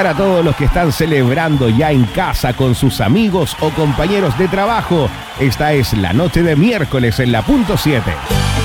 para todos los que están celebrando ya en casa con sus amigos o compañeros de trabajo. Esta es la noche de miércoles en la punto 7.